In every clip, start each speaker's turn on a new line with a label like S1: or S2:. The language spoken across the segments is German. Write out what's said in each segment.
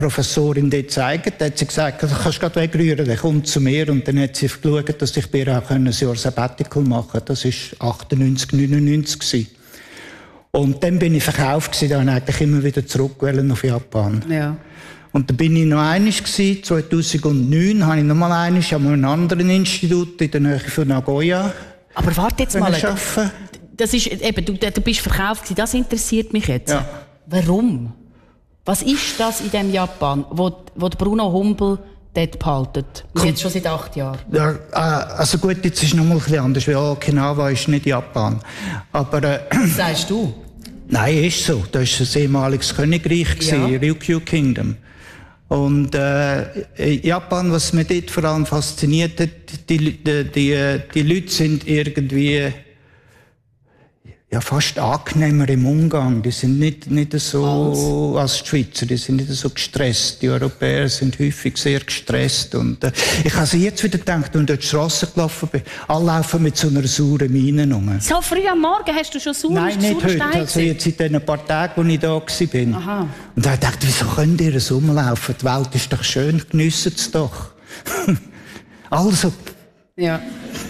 S1: Professorin dort zeigen. Da hat sie gesagt, du kannst gerade wegrühren, der kommt zu mir. Und dann hat sie geschaut, dass ich bei ihr auch ein Jahr Sabbatical machen konnte. Das war 98, 99 gewesen. Und dann bin ich verkauft gewesen, dann eigentlich immer wieder zurück auf Japan.
S2: Ja.
S1: Und dann bin ich noch einmal gewesen, 2009 habe ich noch mal einmal an einem anderen Institut in der Nähe von Nagoya.
S2: Aber warte jetzt mal. Das ist eben, du bist verkauft gewesen, das interessiert mich jetzt.
S1: Ja.
S2: Warum? Was ist das in dem Japan, wo Bruno Humbel dort behaltet? Jetzt schon seit 8 Jahren.
S1: Ja, also gut, jetzt ist es noch mal ein bisschen anders, weil Okinawa ist nicht Japan. Aber,
S2: was sagst du?
S1: Nein, ist so. Das war ein ehemaliges Königreich,
S2: ja.
S1: Ryukyu Kingdom. Und Japan, was mich dort vor allem fasziniert hat, die Leute sind irgendwie fast angenehmer im Umgang. Die sind nicht so als die Schweizer, die sind nicht so gestresst. Die Europäer sind häufig sehr gestresst. Und ich habe jetzt wieder gedacht, wenn ich durch die Strasse gelaufen bin, alle laufen mit so einer sauren Miene rum.
S2: So früh am Morgen hast du schon sauren
S1: Nein, nicht heute. Also jetzt in den paar Tagen, als ich da war.
S2: Aha.
S1: Und da dachte ich, wieso könnt ihr so rumlaufen? Die Welt ist doch schön, geniessen es doch. Also.
S2: Ja.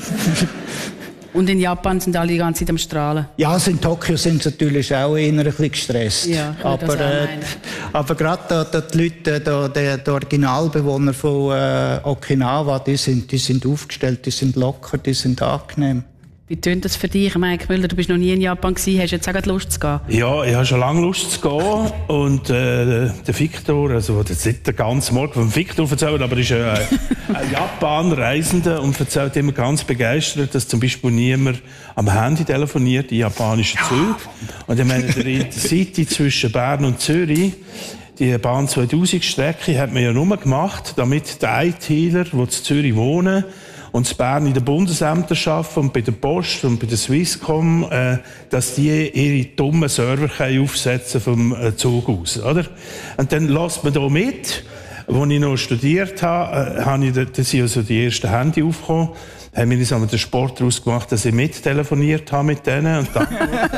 S2: Und in Japan sind alle die ganze Zeit am Strahlen.
S1: Ja, also in Tokio sind sie natürlich auch eher ein bisschen gestresst.
S2: Ja,
S1: aber gerade da die Leute, die Originalbewohner von Okinawa, die sind aufgestellt, die sind locker, die sind angenehm.
S2: Wie tönt das für dich, Mike Müller? Du bist noch nie in Japan gewesen, hast du jetzt auch Lust zu gehen?
S3: Ja, ich habe schon lange Lust zu gehen. Und der Victor, also das ist nicht der ganze Morgen vom Victor erzählt, aber er ist ein Japan-Reisender und erzählt immer ganz begeistert, dass zum Beispiel niemand am Handy telefoniert in japanischen Zügen. Und ich meine, der Intercity zwischen Bern und Zürich, die Bahn 2000-Strecke hat man ja nur gemacht, damit die ITler, die in Zürich wohnen, und in Bern in den Bundesämtern arbeiten und bei der Post und bei der Swisscom, dass die ihre dummen Server aufsetzen vom Zug aus, oder? Und dann lässt man da mit. Als ich noch studiert habe, da sind also die ersten Handy aufgekommen, haben wir uns den Sport daraus gemacht, dass ich mittelefoniert habe mit denen und dann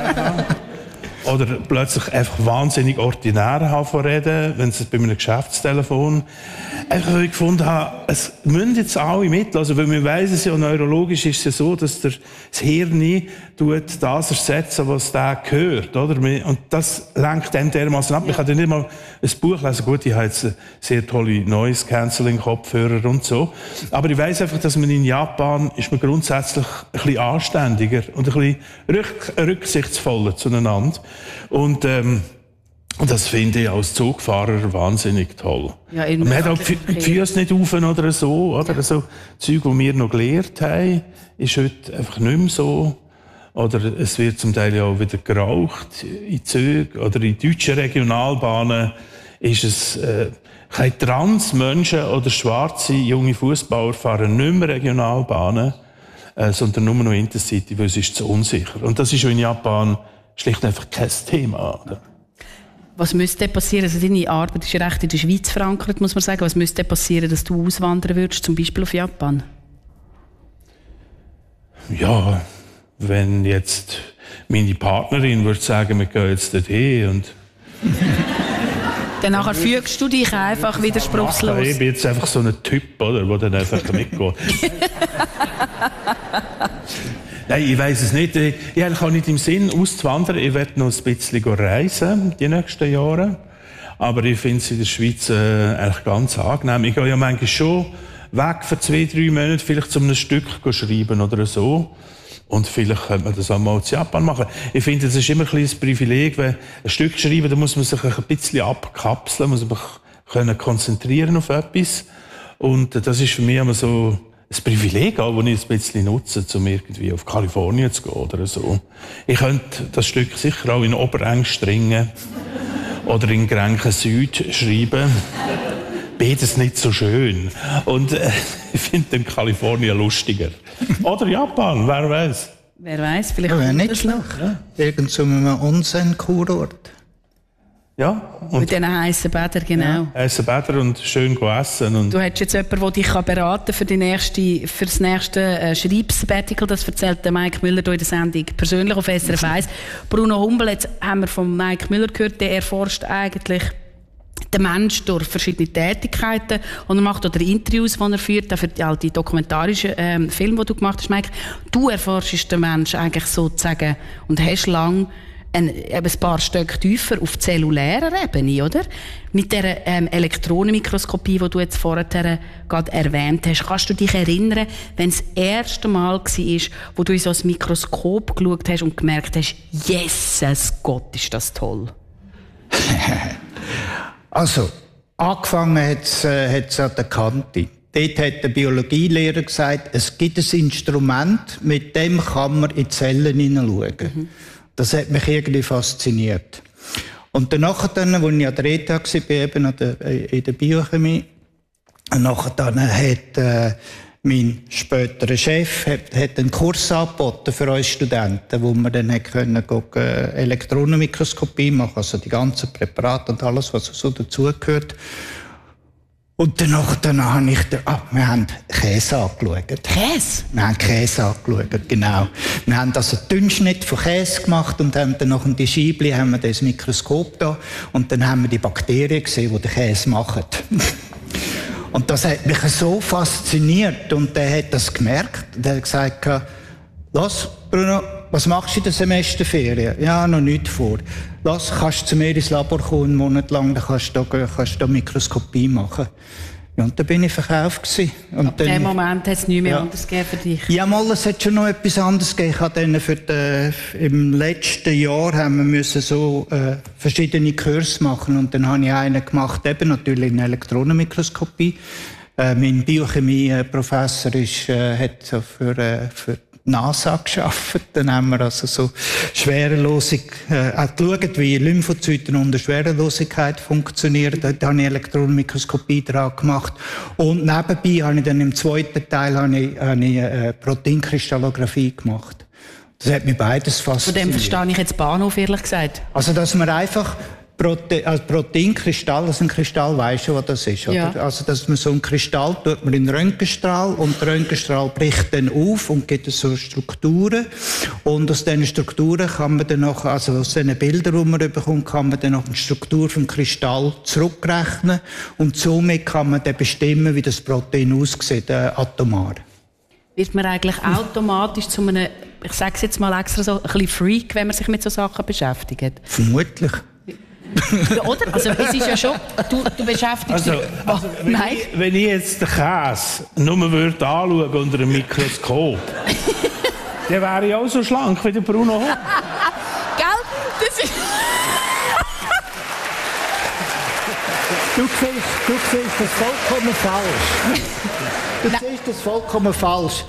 S3: oder plötzlich einfach wahnsinnig ordinär reden, wenn es bei einem Geschäftstelefon. Einfach, weil ich gefunden habe, es müssen jetzt alle mit. Also, weil man weiss es ja, neurologisch ist es ja so, dass das Hirn das ersetzen, was da gehört, oder? Und das lenkt dann dermaßen ab. Ich kann ja nicht mal ein Buch lesen. Gut, ich habe jetzt sehr tolle Noise-Cancelling-Kopfhörer und so. Aber ich weiss einfach, dass man in Japan ist man grundsätzlich ein bisschen anständiger und ein bisschen rücksichtsvoller zueinander. Und das finde ich als Zugfahrer wahnsinnig toll. Ja, man hat auch die Füße nicht auf oder so. Oder? So Zeug, die wir noch gelernt haben, ist heute einfach nicht mehr so. Oder es wird zum Teil ja auch wieder geraucht in Zügen. Oder in deutschen Regionalbahnen ist es keine Transmenschen oder schwarze junge Fußballer fahren nicht mehr Regionalbahnen, sondern nur noch Intercity, weil es ist zu unsicher. Und das ist ja in Japan schlicht einfach kein Thema. Oder?
S2: Was müsste passieren? Also deine Arbeit ist ja recht in der Schweiz verankert, muss man sagen. Was müsste passieren, dass du auswandern würdest, zum Beispiel auf Japan?
S3: Ja, wenn jetzt meine Partnerin würde sagen, wir gehen jetzt dorthin und
S2: dann nachher fügst du dich einfach widerspruchslos.
S3: Ich bin jetzt einfach so ein Typ, oder, der dann einfach mitgeht. Nein, ich weiss es nicht. Ich habe nicht im Sinn, auszuwandern. Ich werde noch ein bisschen reisen, die nächsten Jahre. Aber ich finde es in der Schweiz eigentlich ganz angenehm. Ich gehe ja manchmal schon weg für 2-3 Monate, vielleicht zu einem Stück schreiben oder so. Und vielleicht könnte man das auch mal in Japan machen. Ich finde, das ist immer ein Privileg, wenn ein Stück schreiben, da muss man sich ein bisschen abkapseln, muss man sich konzentrieren auf etwas. Und das ist für mich immer so ein Privileg, auch, das ich ein bisschen nutze, um irgendwie auf Kalifornien zu gehen oder so. Ich könnte das Stück sicher auch in Oberengstringen oder in Grenchen Süd schreiben. Beides nicht so schön. Und ich finde dann Kalifornien lustiger. Oder Japan, wer weiß.
S2: Wer weiß, vielleicht
S1: ja, nicht schlecht. Ja. Irgend so einem Onsen-Kurort.
S3: Ja. Und
S2: mit diesen heissen Bädern, genau. Ja,
S3: heissen Bäder und schön essen. Und
S2: du hättest jetzt jemanden, der dich beraten kann für das nächste Schreibsabbatical. Das erzählt der Mike Müller hier in der Sendung persönlich auf SRF 1. Bruno Humbel, jetzt haben wir von Mike Müller gehört, der erforscht eigentlich der Mensch durch verschiedene Tätigkeiten, die er macht, oder Interviews, die er führt, auch für die dokumentarischen Filme, die du gemacht hast, Mike. Du erforschst den Menschen eigentlich sozusagen und hast lang ein paar Stück tiefer auf zellulärer Ebene, oder? Mit der Elektronenmikroskopie, die du jetzt vorher gerade erwähnt hast. Kannst du dich erinnern, wenn es das erste Mal war, wo du in so ein Mikroskop geschaut hast und gemerkt hast, Jesus Gott, ist das toll?
S1: Also, angefangen hat es an der Kante. Dort hat der Biologielehrer gesagt, es gibt ein Instrument, mit dem kann man in die Zellen hineinschauen. Mhm. Das hat mich irgendwie fasziniert. Und danach, als ich an der ETH war, eben in der Biochemie, hat mein späterer Chef einen Kurs angeboten für uns Studenten, wo wir dann Elektronenmikroskopie machen, also die ganzen Präparate und alles, was so dazugehört. Und danach habe ich, wir haben Käse angeschaut.
S2: Käse?
S1: Wir haben Käse angeschaut, genau. Wir haben also einen Dünnschnitt von Käse gemacht und haben dann noch in die Scheibchen haben wir das Mikroskop da und dann haben wir die Bakterien gesehen, die den Käse machen. Und das hat mich so fasziniert und der hat das gemerkt. Der hat gesagt, los Bruno, was machst du in der Semesterferien? Ja, noch nichts vor. Lass, kannst du zu mir ins Labor kommen, einen Monat lang, dann kannst du da Mikroskopie machen. Ja, und dann bin ich verkauft gewesen. Und
S2: ab dem Moment hat es nichts mehr anders gegeben für dich?
S1: Ja, mal, es hat schon noch etwas anderes gegeben. Ich habe dann im letzten Jahr haben wir müssen so verschiedene Kurse machen und dann habe ich einen gemacht, eben natürlich in Elektronenmikroskopie. Mein Biochemie-Professor hat so für NASA geschafft. Dann haben wir also so geschaut, wie Lymphozyten unter Schwerelosigkeit funktionieren. Da habe ich Elektronenmikroskopie dran gemacht. Und nebenbei habe ich dann im zweiten Teil Proteinkristallographie gemacht. Das hat mich beides fasziniert.
S2: Von dem verstehe ich jetzt Bahnhof, ehrlich gesagt.
S1: Also, dass man einfach Proteinkristall, also ein Kristall, weisst du, was das ist, oder? Ja. Also, dass man so einen Kristall tut man in den Röntgenstrahl und der Röntgenstrahl bricht dann auf und gibt so Strukturen. Und aus diesen Strukturen kann man dann noch, also aus diesen Bildern, die man bekommt, kann man dann noch eine Struktur vom Kristall zurückrechnen und somit kann man dann bestimmen, wie das Protein aussieht, atomar.
S2: Wird man eigentlich automatisch zu einem, ich sage es jetzt mal extra so, ein bisschen Freak, wenn man sich mit so Sachen beschäftigt?
S1: Vermutlich.
S2: Ja, oder? Also es ist ja schon, du beschäftigst dich...
S3: Wenn ich jetzt den Käse nur würde anschauen unter einem Mikroskop, dann wäre ich auch so schlank wie der Bruno Hopp.
S2: Gell? Das ist...
S1: Du siehst das vollkommen falsch. Du siehst das vollkommen falsch.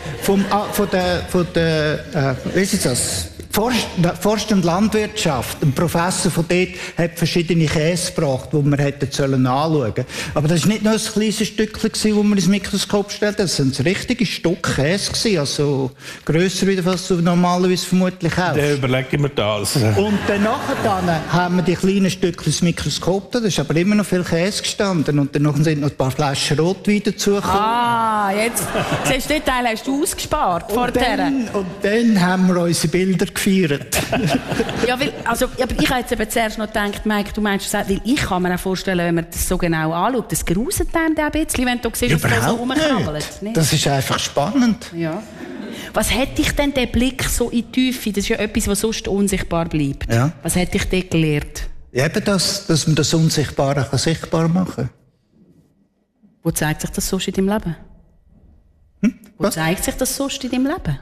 S1: Wie ist das? Forst- und Landwirtschaft, ein Professor von dort hat verschiedene Käse gebracht, die wir hätten anschauen sollen. Aber das war nicht nur ein kleines Stückchen, das man ins Mikroskop stellte, das war ein richtiges Stück Käse, also grösser, wie was du normalerweise vermutlich hast.
S3: Dann überlege ich mir das.
S1: Und danach haben wir die kleinen Stückchen ins Mikroskop da, da ist aber immer noch viel Käse gestanden und danach sind noch ein paar Flaschen Rotwein dazugekommen.
S2: Ah, jetzt siehst du, den Teil hast du ausgespart
S1: und dann haben wir unsere Bilder gefeiert.
S2: Ja, aber ich habe jetzt eben zuerst noch gedacht, Mike, du meinst das, weil ich kann mir auch vorstellen, wenn man das so genau anschaut, das gruselt einem ein bisschen, wenn du siehst, was da so rumkrabbelt.
S1: Das ist einfach spannend.
S2: Ja. Was hat dich denn der Blick so in die Tiefe, das ist ja etwas, was sonst unsichtbar bleibt. Ja. Was hat dich dort gelehrt?
S1: Eben dass man das Unsichtbare sichtbar machen kann.
S2: Wo zeigt sich das sonst in deinem Leben? Wo zeigt sich das sonst in deinem Leben?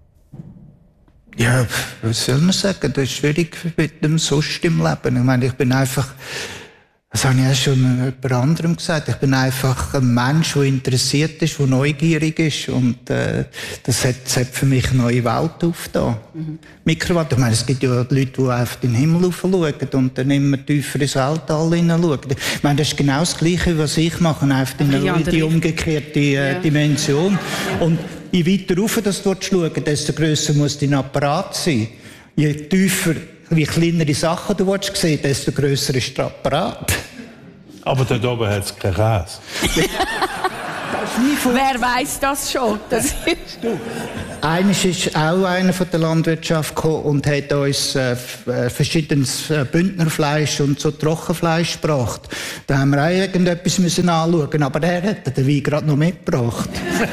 S1: Ja, was soll man sagen? Das ist schwierig mit dem sonst im Leben. Ich meine, ich bin einfach, das habe ich ja schon jemand anderem gesagt, ich bin einfach ein Mensch, der interessiert ist, der neugierig ist und das hat für mich eine neue Welt aufgetan. Mikrowelt, ich meine, es gibt ja Leute, die einfach in den Himmel schauen und dann immer tiefer ins Weltall hineinschauen. Ich meine, das ist genau das Gleiche, was ich mache, einfach in die umgekehrte Dimension. Und je weiter rauf du schaust, desto grösser muss dein Apparat sein. Je tiefer, wie kleinere Sachen du sehen, desto grösser ist der Apparat.
S3: Aber dort oben hat es keinen Käse.
S1: Das
S2: Wer weiss das schon? Das ist
S1: Eines ist auch einer von der Landwirtschaft gekommen und hat uns verschiedenes Bündnerfleisch und so Trockenfleisch gebracht. Da haben wir auch irgendetwas müssen anschauen, aber er hat den Wein gerade noch mitgebracht.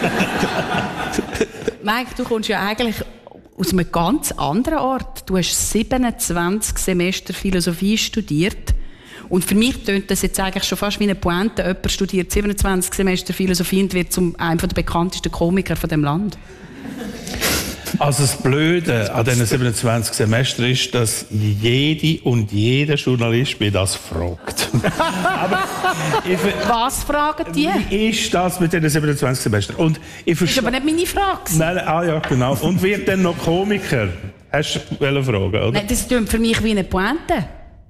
S2: Mike, du kommst ja eigentlich aus einem ganz anderen Ort. Du hast 27 Semester Philosophie studiert. Und für mich tönt das jetzt eigentlich schon fast wie eine Pointe. Jemand studiert 27 Semester Philosophie und wird zum einem der bekanntesten Komiker von dem Land.
S3: Also das Blöde an diesen 27 Semestern ist, dass jede und jeder Journalist mich das fragt. Aber
S2: was fragen die?
S3: Wie ist das mit diesen 27 Semestern? Und
S2: das ist aber nicht meine Frage.
S3: Nein, ja, genau. Und wird dann noch Komiker? Hast du eine Frage, oder?
S2: Nein, das tönt für mich wie eine Pointe.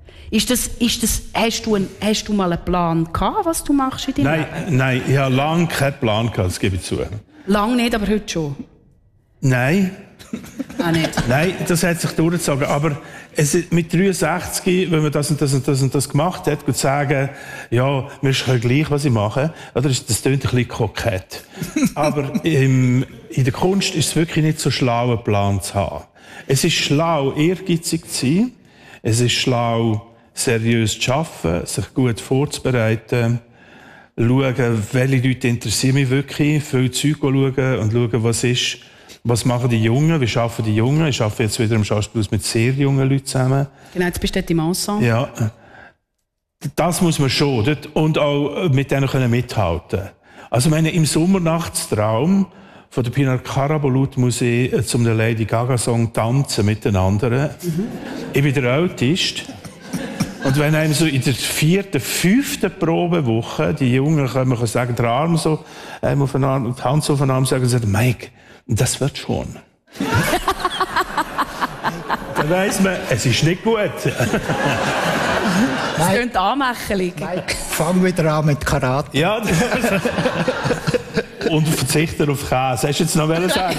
S2: Hast du mal einen Plan gehabt, was du machst in deinem Leben?
S3: Nein, ich habe lange keinen Plan gehabt, das gebe ich zu.
S2: Lange nicht, aber heute schon?
S3: Nein.
S2: Auch nicht?
S3: Nein, das hat sich durchgezogen. Aber mit 63, wenn man das und das und das und das gemacht hat, gut sagen, ja, mir ist gleich, was ich mache, oder? Das tönt ein bisschen kokett. Aber in der Kunst ist es wirklich nicht so schlau, einen Plan zu haben. Es ist schlau, ehrgeizig zu sein. Es ist schlau, seriös zu arbeiten, sich gut vorzubereiten, schauen, welche Leute interessieren mich wirklich, viel Zeug schauen und schauen, was machen die Jungen, wie arbeiten die Jungen. Ich arbeite jetzt wieder im Schauspielhaus mit sehr jungen Leuten zusammen.
S2: Genau, jetzt bist du im Ensemble.
S3: Ja, das muss man schon und auch mit denen können mithalten. Also im Sommernachtstraum von der Pinar Karabulut muss ich zum Lady Gaga Song tanzen mit den anderen. Ich bin der Autist. Und wenn einem so in der 4., 5. Probewoche die Jungen kommen sagen, der Arm so, auf den Arm, die Hand so auf den Arm sagen, sagen, Mike, das wird schon. Dann weiss man, es ist nicht gut.
S2: Das klingt anmächelig.
S1: Mike, fang wieder an mit Karate.
S3: Ja. Und verzichten auf Käse. Hast du jetzt noch sagen?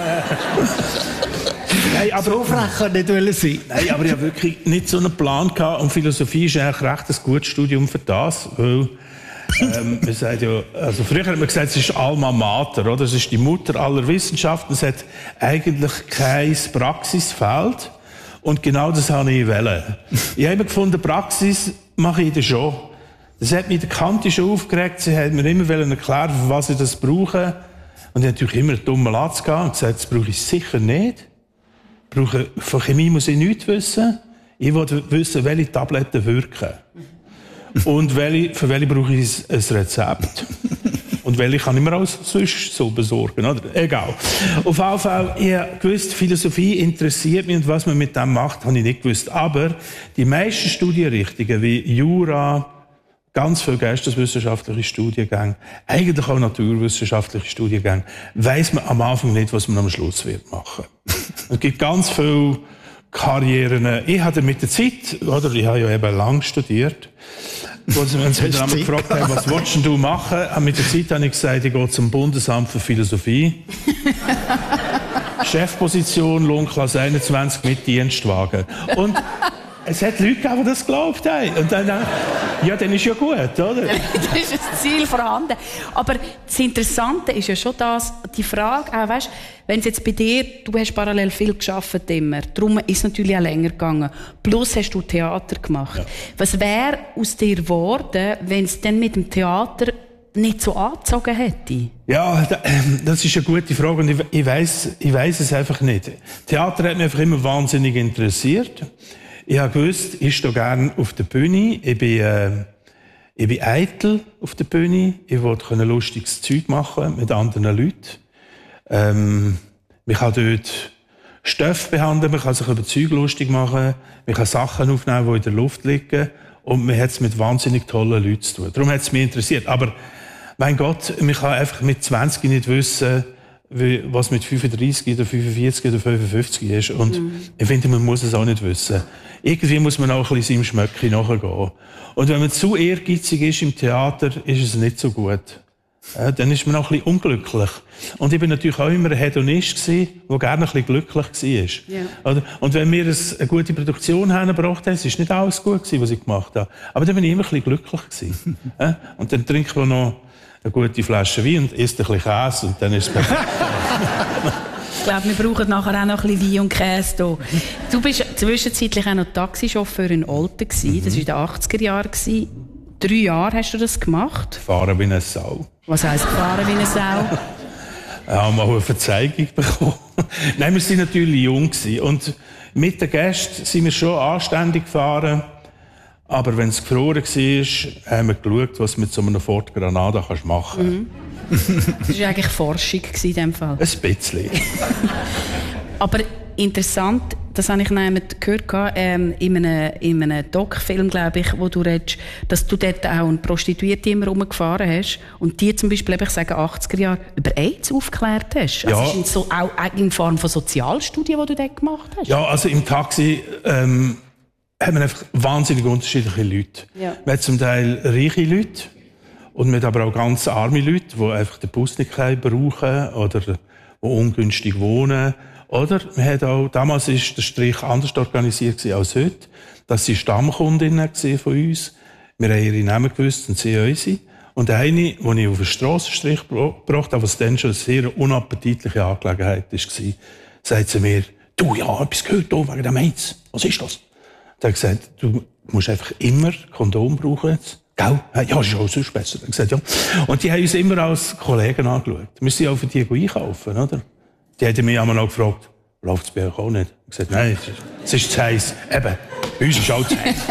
S3: Nein, aber
S1: so frech kann nicht sein.
S3: Nein, aber ich habe wirklich nicht so einen Plan gehabt. Und Philosophie ist eigentlich recht ein gutes Studium für das. Weil, man sagt ja, also früher hat man gesagt, es ist Alma Mater, oder? Es ist die Mutter aller Wissenschaften. Es hat eigentlich kein Praxisfeld. Und genau das habe ich wollen. Ich habe immer gefunden, Praxis mache ich das schon. Das hat mich der Kante schon aufgeregt. Sie hat mir immer erklären, für was ich das brauche. Und ich habe natürlich immer einen dummen Latz gehabt und gesagt, das brauche ich sicher nicht. Von Chemie muss ich nichts wissen. Ich will wissen, welche Tabletten wirken. Und für welche brauche ich ein Rezept. Und welche kann ich mir auch sonst so besorgen, oder? Egal. Auf jeden Fall, ich habe gewusst, Philosophie interessiert mich und was man mit dem macht, habe ich nicht gewusst. Aber die meisten Studienrichtungen wie Jura, ganz viele geisteswissenschaftliche Studiengänge, eigentlich auch naturwissenschaftliche Studiengänge, weiss man am Anfang nicht, was man am Schluss wird machen. Es gibt ganz viele Karrieren. Ich hatte mit der Zeit, oder ich habe ja eben lang studiert, wenn sie mich dann gefragt haben, was willst du machen? Mit der Zeit habe ich gesagt, ich gehe zum Bundesamt für Philosophie. Chefposition, Lohnklasse 21 mit Dienstwagen. Und es hat Leute gegeben, die das geglaubt haben. Und dann, ja, dann ist ja gut, oder?
S2: Dann ist das Ziel vorhanden. Aber das Interessante ist ja schon die Frage, auch, weißt, wenn es jetzt bei dir, du hast parallel viel gearbeitet immer, darum ist es natürlich auch länger gegangen. Plus hast du Theater gemacht. Ja. Was wäre aus dir geworden, wenn es dann mit dem Theater nicht so angezogen hätte?
S3: Ja, das ist eine gute Frage und ich weiss es einfach nicht. Theater hat mich einfach immer wahnsinnig interessiert. Ich habe gewusst, ich stehe gerne auf der Bühne. Ich bin eitel auf der Bühne. Ich wollte lustiges Zeug machen mit anderen Leuten. Man kann dort Stoffe behandeln, man kann sich über Zeug lustig machen, man kann Sachen aufnehmen, die in der Luft liegen. Und man hat es mit wahnsinnig tollen Leuten zu tun. Darum hat es mich interessiert. Aber, mein Gott, man kann einfach mit 20 nicht wissen, was mit 35 oder 45 oder 55 ist. Und ich finde, man muss es auch nicht wissen. Irgendwie muss man auch ein bisschen seinem Schmöckchen nachgehen. Und wenn man zu ehrgeizig ist im Theater, ist es nicht so gut. Dann ist man auch ein bisschen unglücklich. Und ich bin natürlich auch immer ein Hedonist gewesen, der gerne ein bisschen glücklich war. Ja. Und wenn wir eine gute Produktion hergebracht haben, es ist nicht alles gut gewesen, was ich gemacht habe. Aber dann bin ich immer ein bisschen glücklich gewesen. Und dann trinkt man noch eine gute Flasche Wein und isst ein bisschen Käse und dann ist es perfekt.
S2: Ich glaube, wir brauchen nachher auch noch ein bisschen Wein und Käse hier. Du bist zwischenzeitlich auch noch Taxichauffeur in Olten gewesen. Das war in den 80er Jahren. 3 Jahre hast du das gemacht.
S3: Fahren wie eine Sau.
S2: Was heisst fahren wie eine Sau?
S3: Ja, mal eine Verzeihung bekommen. Nein, wir waren natürlich jung gewesen. Und mit den Gästen sind wir schon anständig gefahren. Aber wenn es gefroren war, haben wir geschaut, was du mit so einem Ford Granada machen kannst.
S2: Mhm. Das war eigentlich Forschung in diesem Fall.
S3: Ein bisschen.
S2: Aber interessant, das habe ich gehört in einem Doc-Film, glaube ich, wo du redest, dass du dort auch eine Prostituierte immer rumgefahren hast und die zum Beispiel, ich sage 80er Jahre, über AIDS aufgeklärt hast.
S3: Ja.
S2: Also auch in Form von Sozialstudien, die du dort gemacht hast?
S3: Ja, also im Taxi haben wir einfach wahnsinnig unterschiedliche Leute. Ja. Wir haben zum Teil reiche Leute und wir haben aber auch ganz arme Leute, die einfach den Bus nicht brauchen oder die ungünstig wohnen. Oder wir haben auch, damals war der Strich anders organisiert als heute. Das waren Stammkundinnen von uns. Wir haben ihre Namen gewusst und sie unsere. Und eine, die ich auf den Strassenstrich gebracht habe, was dann schon eine sehr unappetitliche Angelegenheit war, sagt sie mir, du, ja, etwas gehört hier wegen dem AIDS. Was ist das? Da hat gesagt, du musst einfach immer Kondom brauchen jetzt. Gell? Ja, ist auch sonst besser. Er hat gesagt, ja. Und die haben uns immer als Kollegen angeschaut. Wir sind auch für die einkaufen, oder? Die haben mich einmal noch gefragt, läuft es bei euch auch nicht? Ich habe gesagt, nein, es ist zu heiß. Eben, bei uns ist auch zu heiß.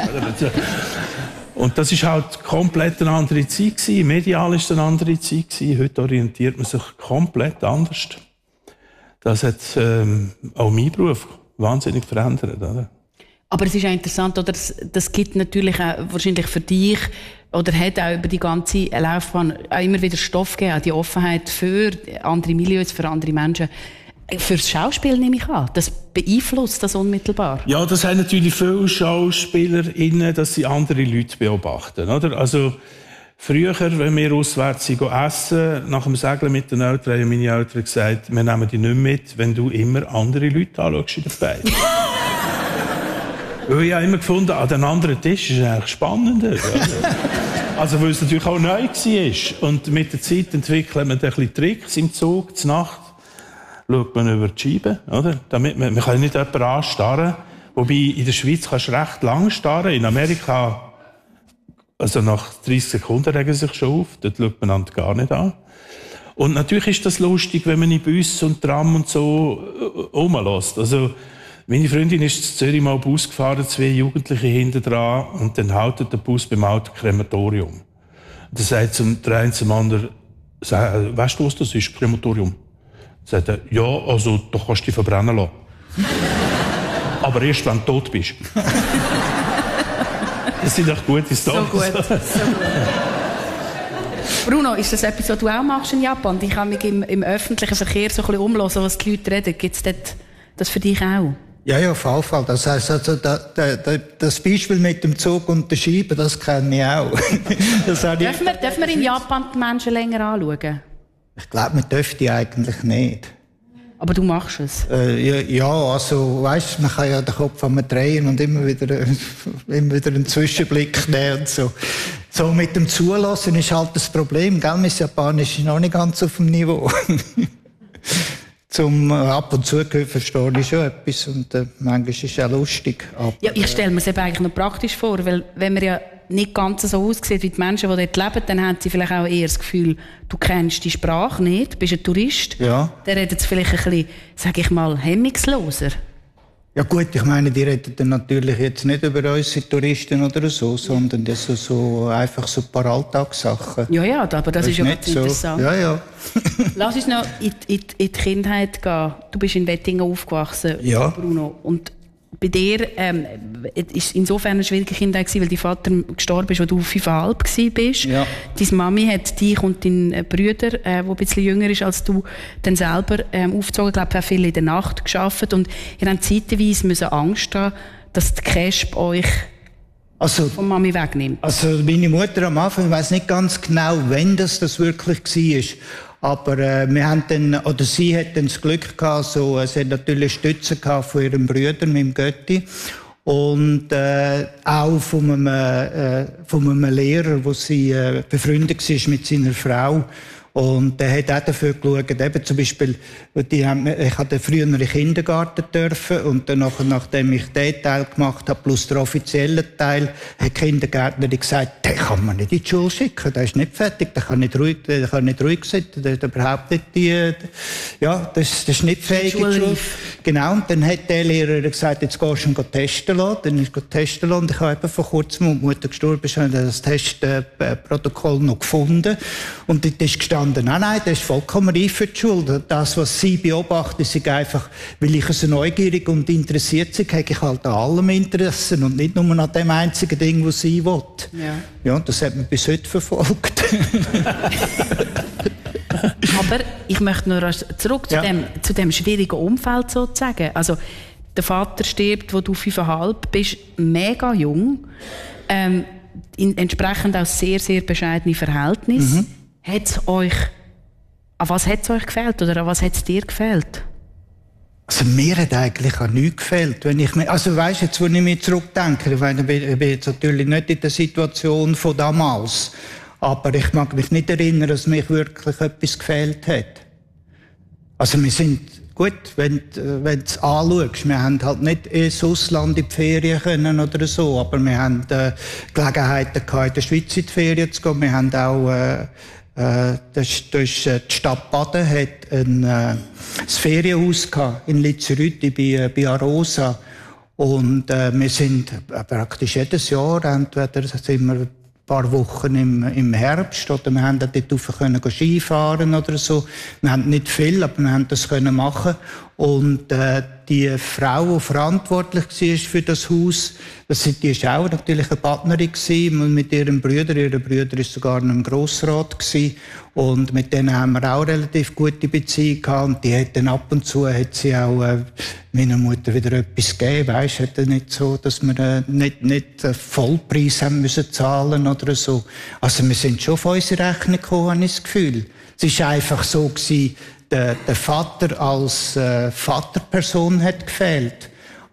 S3: Und das war halt komplett eine andere Zeit gewesen. Medial war es eine andere Zeit gewesen. Heute orientiert man sich komplett anders. Das hat auch meinen Beruf wahnsinnig verändert, oder?
S2: Aber es ist auch interessant, oder? Das gibt natürlich auch wahrscheinlich für dich, oder hat auch über die ganze Laufbahn auch immer wieder Stoff gegeben, auch die Offenheit für andere Milieus, für andere Menschen. Fürs Schauspiel nehme ich an. Das beeinflusst das unmittelbar. Ja,
S3: das haben natürlich viele SchauspielerInnen, dass sie andere Leute beobachten, oder? Also, früher, wenn wir auswärts essen, nach dem Segeln mit den Eltern, haben meine Eltern gesagt, wir nehmen dich nicht mit, wenn du immer andere Leute anschaust in der Beine. Weil ich habe immer gefunden, an den anderen Tisch ist es eigentlich spannender. Also, weil es natürlich auch neu war. Und mit der Zeit entwickelt man ein bisschen Tricks im Zug, zur Nacht schaut man über die Scheibe, oder? Damit man kann nicht jemanden anstarren. Wobei, in der Schweiz kannst du recht lang starren. In Amerika, also nach 30 Sekunden regen sie sich schon auf. Dort schaut man einander gar nicht an. Und natürlich ist das lustig, wenn man in Bus und Tram und so rumlässt. Also, meine Freundin ist in Zürich mal Bus gefahren, 2 Jugendliche hinten dran, und dann haltet der Bus beim Autokrematorium. Und dann sagt der eine zum anderen, weißt du, was das ist, Krematorium? Dann sagt er, ja, also, da kannst du dich verbrennen lassen. Aber erst, wenn du tot bist. Das sind doch gute Storys. So gut, so gut.
S2: Bruno, ist das etwas, was du auch machst in Japan? Ich kann mich im öffentlichen Verkehr so ein bisschen umhören, was die Leute reden. Gibt es das für dich auch?
S1: Ja, auf jeden Fall. Das heisst, also, das Beispiel mit dem Zug und der Scheibe, das kenne ich auch.
S2: Dürfen wir in Japan die Menschen länger anschauen?
S1: Ich glaube, man dürfte eigentlich nicht.
S2: Aber du machst es?
S1: Ja, also, weißt, man kann ja den Kopf einmal drehen und immer wieder einen Zwischenblick nehmen und so. So, mit dem Zulassen ist halt das Problem, gell? Mein Japanisch ist noch nicht ganz auf dem Niveau. Zum ab und zu verstehe ich schon etwas und manchmal ist es auch lustig. Aber,
S2: ja, ich stelle mir es eben eigentlich noch praktisch vor, weil wenn man ja nicht ganz so aussieht wie die Menschen, die dort leben, dann haben sie vielleicht auch eher das Gefühl, du kennst die Sprache nicht, bist ein Tourist. Ja. Dann reden sie vielleicht ein bisschen, sage ich mal, hemmungsloser.
S1: Ja gut, ich meine, die reden dann natürlich jetzt nicht über unsere Touristen oder so, sondern das so einfach so ein paar Alltagssachen.
S2: Ja, aber das ist ja ganz interessant.
S1: So. Ja.
S2: Lass uns noch in die Kindheit gehen. Du bist in Wettingen aufgewachsen, ja. Bruno. Und bei dir ist insofern eine schwierige Kindheit gewesen, weil dein Vater gestorben ist, als du 5,5 warst. Ja. Deine Mami hat dich und deinen Bruder, der ein bisschen jünger ist als du, dann selber aufgezogen. Ich glaube, auch viel in der Nacht gearbeitet. Und ihr habt zeitweise Angst haben, dass die Kesp euch von Mami wegnimmt.
S1: Also meine Mutter am Anfang, ich weiss nicht ganz genau, wann das wirklich war. Aber wir haben dann, oder sie hat dann das Glück gehabt, sie hat natürlich Stütze gehabt von ihrem Bruder, mit dem Götti. Und auch von einem Lehrer, der sie befreundet war mit seiner Frau. Und der hat auch dafür geschaut, eben zum Beispiel, ich hatte früher in den Kindergarten dürfen und dann nachdem ich den Teil gemacht habe, plus den offiziellen Teil, hat die Kindergärtnerin gesagt, den kann man nicht in die Schule schicken, der ist nicht fertig, der kann nicht ruhig sitzen, der hat überhaupt nicht das ist nicht fähig in die Schule. Genau, und dann hat der Lehrer gesagt, jetzt gehst du ihn testen lassen, dann ist er testen lassen und ich habe eben vor kurzem, als die Mutter gestorben ist, das Testprotokoll noch gefunden und dort ist gestanden, nein, das ist vollkommen reif für die Schule. Das, was sie beobachten, ist einfach, weil ich so neugierig und interessiert bin, habe ich halt an allem Interesse und nicht nur an dem einzigen Ding, was sie will. Ja, das hat mich bis heute verfolgt.
S2: Aber ich möchte noch zurück zu dem schwierigen Umfeld sozusagen. Also, der Vater stirbt, wo du 5,5 bist, mega jung, entsprechend auch sehr, sehr bescheidene Verhältnisse. An was hat es euch gefehlt oder an was hat es dir gefehlt?
S1: Also mir hat eigentlich an nichts gefehlt. Also weisst, jetzt, wo ich mich zurückdenke, ich bin jetzt natürlich nicht in der Situation von damals, aber ich mag mich nicht erinnern, dass mir wirklich etwas gefehlt hat. Also wir sind, gut, wenn du es anschaust, wir haben halt nicht ins Ausland in die Ferien können oder so, aber wir haben Gelegenheiten gehabt, in der Schweiz in die Ferien zu gehen. Wir haben auch die Stadt Baden hat das Ferienhaus in Lizerüt bei Arosa. Und wir sind praktisch jedes Jahr, entweder sind wir ein paar Wochen im Herbst oder wir haben dort rauf Skifahren oder so. Wir haben nicht viel, aber wir haben das können machen. Und die Frau, die verantwortlich war für das Haus, die war auch natürlich eine Partnerin mit ihrem Bruder. Ihr Bruder war sogar noch im Grossrat gewesen. Und mit denen haben wir auch relativ gute Beziehungen gehabt. Und die hat dann ab und zu hat sie auch meiner Mutter wieder etwas gegeben. Weisst, hat nicht so, dass wir nicht Vollpreis haben müssen zahlen oder so. Also wir sind schon auf unsere Rechnung gekommen, habe ich das Gefühl. Es war einfach so gewesen, der Vater als Vaterperson hat gefehlt.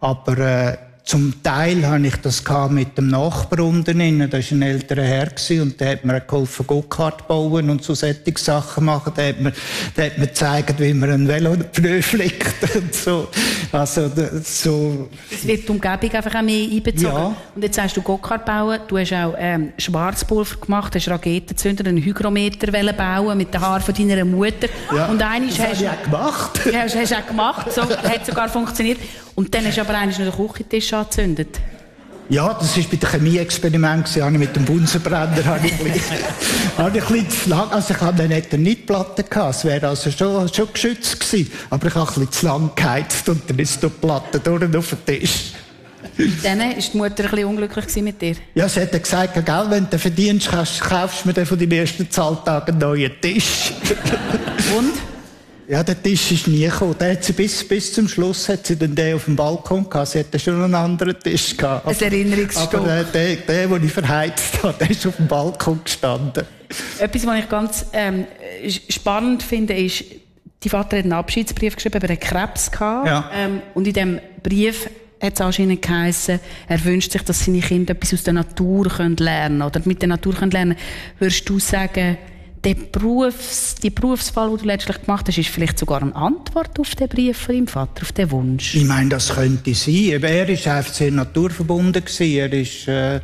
S1: Aber zum Teil hatte ich das mit dem Nachbarn unten drin. Da war ein älterer Herr und der hat mir geholfen, Go-Kart bauen und so solche Sachen machen. Der hat mir gezeigt, wie man ein Velopneu flickt und so. Also, so.
S2: Es wird die Umgebung einfach auch mehr einbezogen. Ja. Und jetzt sagst du Go-Kart bauen. Du hast auch Schwarzpulver gemacht, hast Raketenzünder, einen Hygrometer bauen mit den Haaren von deiner Mutter.
S1: Ja.
S2: Und das
S1: hast du auch gemacht.
S2: Hast du auch gemacht. So, hat sogar funktioniert. Und dann hast du aber eigentlich noch den Küchentisch angezündet.
S1: Ja, das war bei dem Chemie-Experiment, mit dem Bunsenbrenner, habe ich ein bisschen zu lang, also ich hatte nicht Platte gehabt, es wäre also schon geschützt gewesen, aber ich habe ein bisschen zu lang geheizt und dann ist die Platte durch auf den Tisch.
S2: Dann war die Mutter ein bisschen unglücklich mit dir?
S1: Ja, sie hat gesagt, gell, wenn du verdienst, kaufst du mir dann von deinem ersten Zahltag einen neuen Tisch.
S2: Und?
S1: Ja, der Tisch ist nie gekommen. Der hat sie bis zum Schluss hat sie dann den auf dem Balkon gehabt. Sie hatte schon einen anderen Tisch gehabt.
S2: Ein Erinnerungsstück.
S1: Aber der, den ich verheizt habe, der ist auf dem Balkon gestanden.
S2: Etwas, was ich ganz spannend finde, ist, dein Vater hat einen Abschiedsbrief geschrieben, aber er hatte Krebs gehabt.
S1: Ja.
S2: Und in diesem Brief hat es anscheinend geheißen, er wünscht sich, dass seine Kinder etwas aus der Natur lernen können oder mit der Natur lernen können. Würdest du sagen, die Berufswahl, die du letztlich gemacht hast, ist vielleicht sogar eine Antwort auf den Brief von deinem Vater, auf den Wunsch?
S1: Ich meine, das könnte sein. Er war einfach sehr naturverbunden. Er ist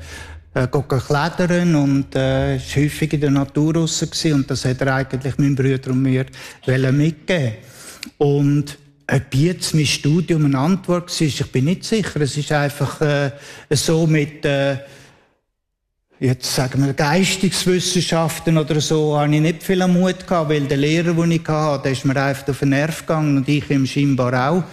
S1: klettern und ist häufig in der Natur raus und das hat er eigentlich meinem Bruder und mir mitgeben. Und ob jetzt mein Studium eine Antwort war, ich bin nicht sicher. Es ist einfach so mit jetzt sagen wir Geisteswissenschaften oder so, habe ich nicht viel Mut gehabt, weil der Lehrer, den ich hatte, der ist mir einfach auf den Nerv gegangen und ich ihm scheinbar auch.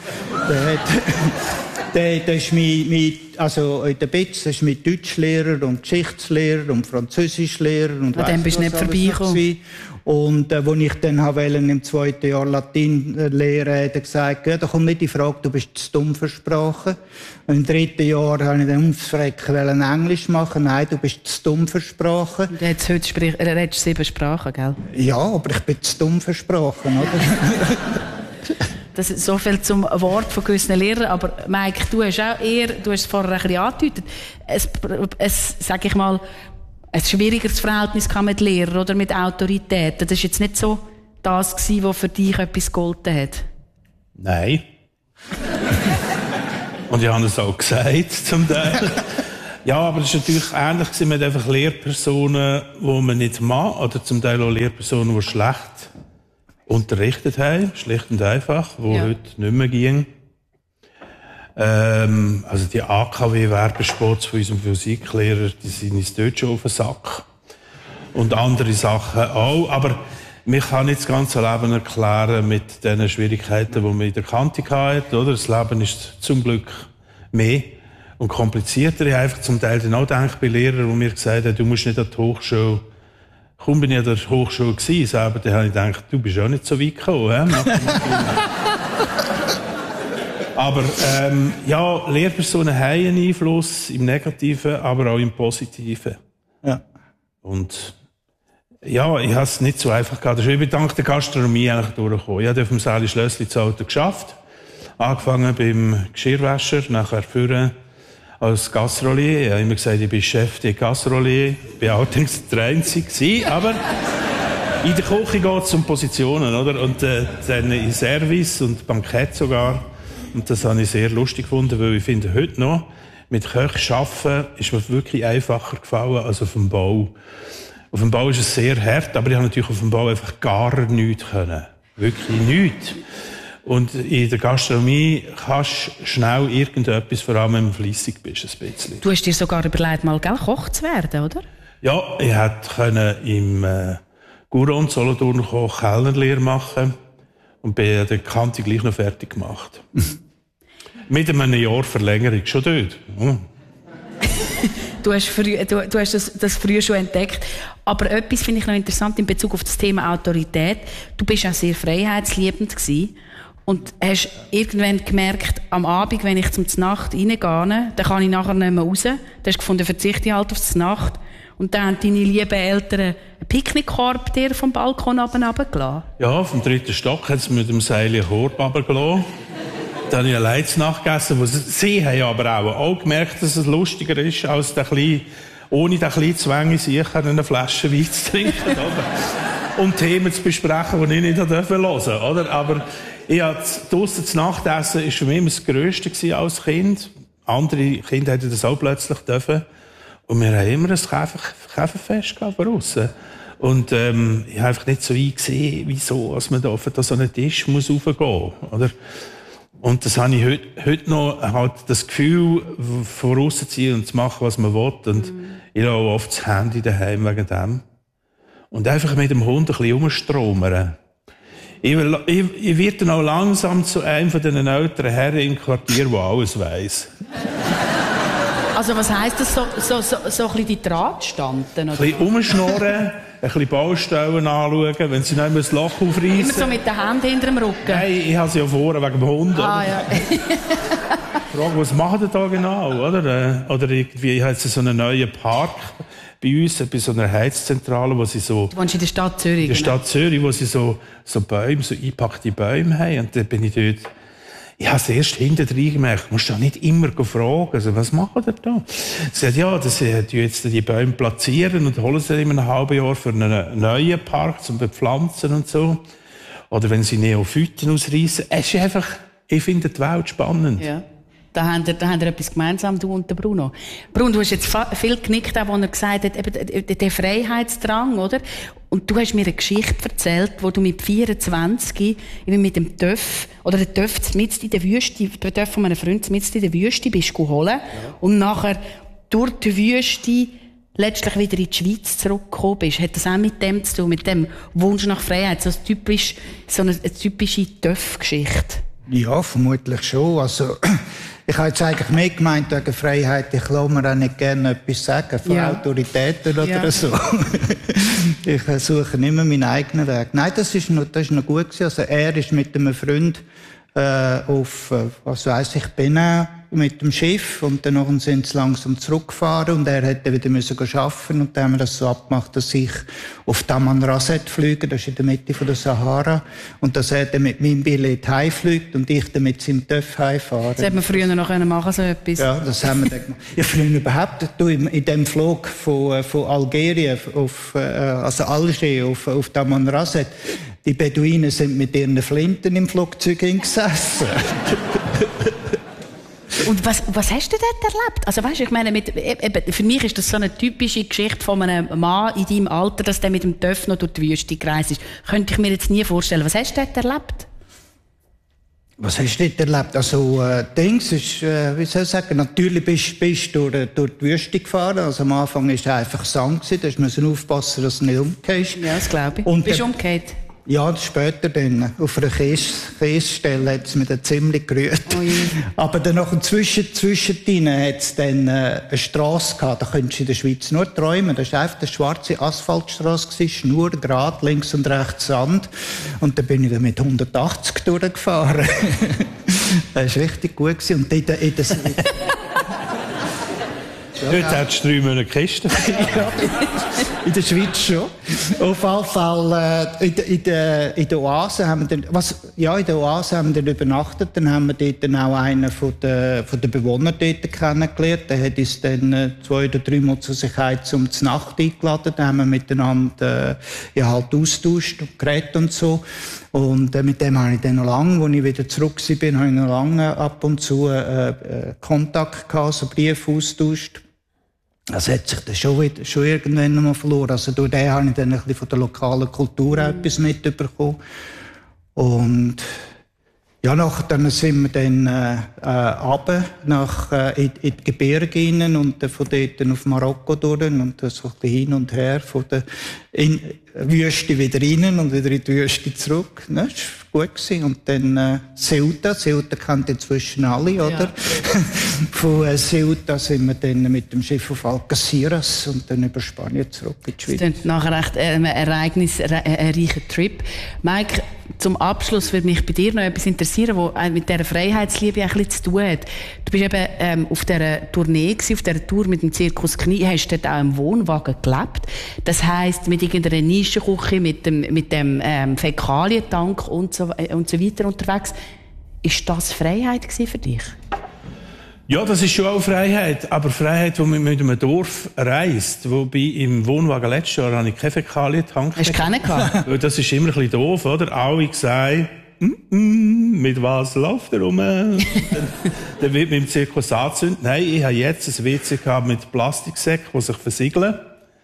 S1: Der ist also in der BITS, das ist mein Deutschlehrer und Geschichtslehrer und Französischlehrer und
S2: an dem bist du nicht vorbeigekommen.
S1: Und als ich dann im 2. Jahr Latein lehren, hat er gesagt, ja, da kommt nicht die Frage, du bist zu dumm für Sprachen. Und im 3. Jahr habe ich dann ums Frecken Englisch machen. Nein, du bist zu dumm für Sprachen.
S2: Und jetzt redest 7 Sprachen, gell?
S1: Ja, aber ich bin zu dumm für Sprachen, oder?
S2: Das ist so viel zum Wort von gewissen Lehrern. Aber Mike, du hast es vorher ein bisschen angedeutet, sag ich mal, ein schwierigeres Verhältnis mit Lehrern oder mit Autoritäten. Das war jetzt nicht so das gewesen, was für dich etwas gegolten hat.
S3: Nein. Und ich habe es auch gesagt, zum Teil. Ja, aber es war natürlich ähnlich gewesen mit einfach Lehrpersonen, die man nicht mag, oder zum Teil auch Lehrpersonen, die schlecht unterrichtet haben, schlicht und einfach, die heute nicht mehr gingen. Also die AKW-Werbespots von unserem Physiklehrer, die sind uns dort schon auf den Sack. Und andere Sachen auch. Aber man kann nicht das ganze Leben erklären mit den Schwierigkeiten, die man in der Kante hatte, oder? Das Leben ist zum Glück mehr und komplizierter. Ich habe einfach zum Teil dann auch gedacht bei Lehrern, die mir gesagt haben, du musst nicht an die Hochschule. Kaum bin ich an der Hochschule gewesen, selber, dann habe ich gedacht, du bist auch nicht so weit gekommen. Aber ja, Lehrpersonen haben einen Einfluss im Negativen, aber auch im Positiven. Ja. Und ja, ich habe es nicht so einfach gehabt. Das ist wie dank der Gastronomie eigentlich durchgekommen. Ich habe auf dem Säli Schlössli zu Alter geschafft. Angefangen beim Geschirrwäscher, nachher führen als Gastrolier. Ich habe immer gesagt, ich bin Chef der Gastrolier. Ich war allerdings der Einzige, aber in der Küche geht es um Positionen, oder? Und dann in Service und Bankett sogar. Und das habe ich sehr lustig gefunden, weil ich finde, heute noch mit Köchen arbeiten ist mir wirklich einfacher gefallen als auf dem Bau. Auf dem Bau ist es sehr hart, aber ich habe natürlich auf dem Bau einfach gar nichts können. Wirklich nichts. Und in der Gastronomie kannst du schnell irgendetwas, vor allem wenn du fleissig bist, ein bisschen.
S2: Du hast dir sogar überlegt, mal Koch zu werden, oder?
S3: Ja, ich hätte im Gouron Solothurn Kellnerlehre machen und bin der Kante gleich noch fertig gemacht. Mit einem Jahr Verlängerung, schon dort.
S2: Du hast das früher schon entdeckt. Aber etwas finde ich noch interessant in Bezug auf das Thema Autorität. Du bist auch sehr freiheitsliebend gewesen. Und hast irgendwann gemerkt, am Abend, wenn ich zum Znacht reingehe, dann kann ich nachher nicht mehr raus. Dann hast du gefunden, verzichte ich halt auf die Znacht. Und dann haben deine lieben Eltern einen Picknickkorb dir vom Balkon runtergelassen.
S3: Ja, vom 3. Stock hat sie mit dem Seil einen Korb runtergelassen. Dann habe ich eine Leiznacht gegessen. Sie haben aber auch gemerkt, dass es lustiger ist, als ohne den kleinen Zwang in sich eine Flasche Wein zu trinken. Oder? Und Themen zu besprechen, die ich nicht hören durfte. Oder? Aber draussen zu Nachtessen war für mich immer das Grösste als Kind. Andere Kinder hätten das auch plötzlich dürfen. Und wir haben immer ein Käferfest draussen. Und ich habe einfach nicht so eingesehen, wieso dass man da auf so einen Tisch raufgehen muss. Oder? Und das habe ich heute noch halt das Gefühl, vorauszuziehen und zu machen, was man will. Und ich habe auch oft das Handy daheim wegen dem. Und einfach mit dem Hund ein bisschen rumstromern. Ich werde dann auch langsam zu einem von diesen älteren Herren im Quartier, der alles weiss.
S2: Also was heisst das, so ein bisschen die Drahtstanden?
S3: Ein bisschen rumschnurren, ein bisschen Baustellen anschauen, wenn sie nicht mehr das Loch aufreissen.
S2: Immer so mit den Händen hinter dem Rücken?
S3: Nein, ich habe sie ja vorne wegen dem Hund.
S2: Ah, ja.
S3: Frage, was machen die da genau? Oder irgendwie, ich habe jetzt so einen neuen Park bei uns, bei so einer Heizzentrale, wo sie so...
S2: Du wohnst in der Stadt Zürich? In
S3: der Stadt Zürich, wo sie so Bäume, so eingepackte Bäume haben. Und dann bin ich dort... Ich habe es erst hinterher gemerkt, du musst doch nicht immer fragen, also, was machen die da? Sie sagt, ja, dass sie jetzt die Bäume platzieren und holen sie in einem halben Jahr für einen neuen Park zum Bepflanzen und so. Oder wenn sie Neophyten ausreißen. Es ist einfach, ich finde die Welt spannend.
S2: Ja. Da haben wir etwas gemeinsam, du und der Bruno. Bruno, du hast jetzt viel genickt, als er gesagt hat, eben, der Freiheitsdrang, oder? Und du hast mir eine Geschichte erzählt, wo du mit 24 eben mit dem Töff, oder der Töff mitten in der Wüste, der Töff von meinem Freund mitten in der Wüste bist holen. Ja. Und nachher durch die Wüste letztlich wieder in die Schweiz zurückgekommen bist. Hat das auch mit dem zu tun, mit dem Wunsch nach Freiheit? So eine typische Töff-Geschichte?
S1: Ja, vermutlich schon. Also, ich habe jetzt eigentlich mehr gemeint wegen Freiheit. Ich lasse mir auch nicht gerne etwas sagen von Autoritäten oder so. Ich suche immer meinen eigenen Weg. Nein, das ist noch gut gewesen. Also, er ist mit einem Freund auf, was weiss ich, Benin mit dem Schiff und dann sind sie langsam zurückgefahren und er hätte wieder müssen arbeiten und dann haben wir das so abgemacht, dass ich auf Taman Razet fliege, das ist in der Mitte von der Sahara, und dass er dann mit meinem Billett heimfliegt und ich dann mit seinem TÜV heimfahre.
S2: Das hätte man früher noch machen, so etwas.
S1: Ja, das haben wir dann gemacht. Ja, früher überhaupt, in dem Flug von Algerien also Alger auf Taman Razet, die Beduinen sind mit ihren Flinten im Flugzeug gesessen.
S2: Und was hast du dort erlebt? Also weißt, ich meine, für mich ist das so eine typische Geschichte von einem Mann in deinem Alter, dass der mit dem TÜV noch durch die Wüste gereist ist. Könnte ich mir jetzt nie vorstellen. Was hast du dort erlebt?
S1: Was hast du dort erlebt? Also, Dings ist, wie soll ich sagen, natürlich bist du durch die Wüste gefahren. Also am Anfang war es einfach Sand gewesen. Da musst du aufpassen, dass du nicht umgehst.
S2: Ja, das glaube ich.
S1: Und
S2: bist du umgekehrt?
S1: Ja, später dann. Auf einer Käsestelle hat es mich dann ziemlich gerührt.
S2: Oh je.
S1: Aber dann noch zwischendrin hat es dann eine Strasse gehabt. Da könntest du in der Schweiz nur träumen. Das war einfach eine schwarze Asphaltstrasse, schnurgerade, links und rechts Sand. Und dann bin ich dann mit 180 durchgefahren. Das war richtig gut gewesen. Und
S3: Heute hättest du 3 Monate Kiste.
S1: Ja, in der Schweiz schon. Auf jeden Fall, in der Oase haben wir dann, in der Oase haben wir dann übernachtet. Dann haben wir dort dann auch einen von den Bewohnern dort kennengelernt. Der hat uns dann 2 oder 3 Mal zur Sicherheit zur Nacht eingeladen. Da haben wir miteinander, halt austauscht und geredet und so. Und mit dem habe ich dann noch lange, als ich wieder zurück war, habe ich noch lange ab und zu Kontakt gehabt, so Briefe austauscht. Das hat sich dann schon irgendwann mal verloren. Also durch den habe ich dann ein bisschen von der lokalen Kultur etwas mitbekommen. Und ja, dann sind wir dann runter in die Gebirge rein und von dort auf Marokko durch und so ein bisschen hin und her, von der Wüste wieder rein und wieder in die Wüste zurück. Das war gut gewesen. Und dann Ceuta kennt inzwischen alle, oder? Ja. Von Ceuta sind wir dann mit dem Schiff auf Algeciras und dann über Spanien zurück in die Schweiz.
S2: Das ist nachher recht ein ereignisreicher Trip. Mike, zum Abschluss würde mich bei dir noch etwas interessieren, was mit dieser Freiheitsliebe ein bisschen zu tun hat. Du bist eben auf dieser Tournee gewesen, auf dieser Tour mit dem Zirkus Knie, hast dort auch im Wohnwagen gelebt. Das heisst, mit irgendeiner Nischenküche, mit dem Fäkalientank und so weiter unterwegs. Ist das Freiheit gewesen für dich?
S3: Ja, das ist schon auch Freiheit. Aber Freiheit, die man mit einem Dorf reist. Wobei im Wohnwagen letztes Jahr habe ich keine Fäkalientank.
S2: Hast du keinen gehabt?
S3: Das ist immer ein bisschen doof, oder? Alle gesagt, mit was läuft er rum? Dann wird mit dem Zirkus angezündet. Nein, ich habe jetzt ein WC gehabt mit Plastiksäcken, die sich versiegeln.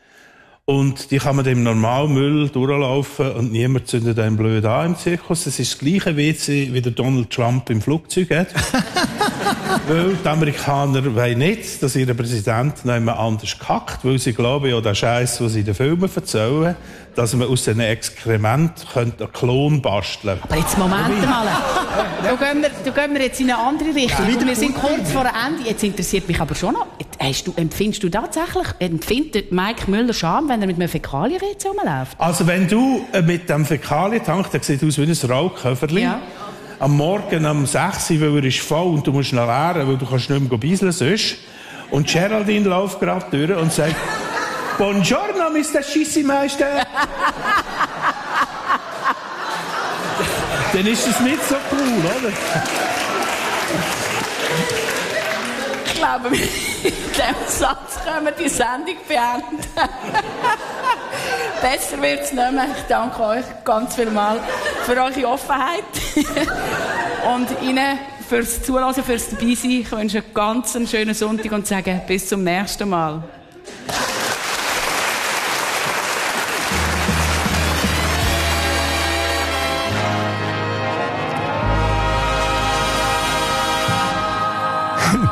S3: Und die kann man dem Normalmüll durchlaufen und niemand zündet einen blöd an im Zirkus. Das ist das gleiche WC, wie der Donald Trump im Flugzeug hat. Weil die Amerikaner wollen nicht, dass ihr Präsident noch jemand anders kackt, weil sie glauben, ja, der Scheiß, was sie in den Filmen erzählen, dass man aus diesen Exkrementen einen Klon basteln könnte.
S2: Aber jetzt, Moment mal. Da gehen wir jetzt in eine andere Richtung. Ja. Wir sind kurz vor Ende. Jetzt interessiert mich aber schon noch, empfindest du tatsächlich, empfindet Mike Müller Scham, wenn er mit einem Fäkalien-WC rumläuft?
S3: Also wenn du mit dem Fäkalientank, der sieht aus wie ein Rauchköfferli, ja. Am Morgen um 6 Uhr, weil er ist voll und du musst noch leeren, weil du kannst nicht mehr bisseln sonst. Und Geraldine läuft gerade durch und sagt, Buongiorno, Mr. Schissimeister. Dann ist das nicht so cool, oder?
S2: Ich glaube, mit diesem Satz können wir die Sendung beenden. Besser wird es nicht mehr. Ich danke euch ganz vielmals für eure Offenheit. Und Ihnen fürs Zuhören, fürs Dabeisein. Ich wünsche einen ganz schönen Sonntag und sage bis zum nächsten Mal.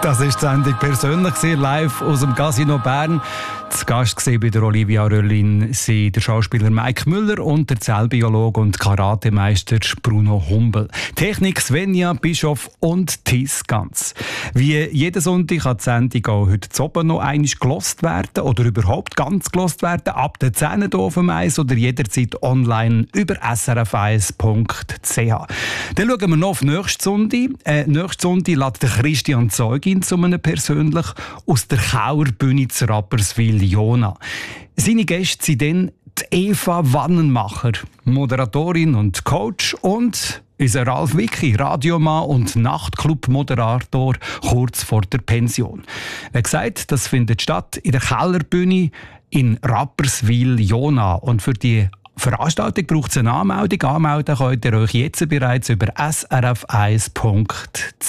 S4: Das ist die Sendung persönlich, live aus dem Casino Bern. Zu Gast bei der Olivia Röllin sind der Schauspieler Mike Müller und der Zellbiologe und Karatemeister Bruno Humbel. Technik Svenja Bischof und Thies Ganz. Wie jeden Sonntag kann die Sendung auch heute Abend noch einmal gelost werden oder überhaupt ganz gelost werden, ab der 10 Uhr auf dem Eis oder jederzeit online über srf1.ch. Dann schauen wir noch auf nächste Sonntag. Nächste Sonntag lädt der Christian Zeugin zu einem persönlich aus der Kauerbühne zu Rapperswil-Jona. Seine Gäste sind dann die Eva Wannenmacher, Moderatorin und Coach, und unser Ralf Wicki, Radiomann und Nachtclub-Moderator, kurz vor der Pension. Wie gesagt, das findet statt in der Kellerbühne in Rapperswil-Jona. Und für die Veranstaltung braucht es eine Anmeldung. Anmelden könnt ihr euch jetzt bereits über srf1.ch.